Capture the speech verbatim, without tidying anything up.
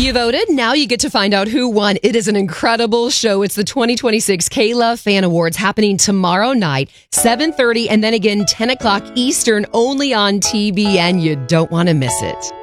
You voted. Now you get to find out who won. It is an incredible show. It's the twenty twenty-six K-Love Fan Awards happening tomorrow night, seven thirty, and then again ten o'clock Eastern, only on T B N. You don't want to miss it.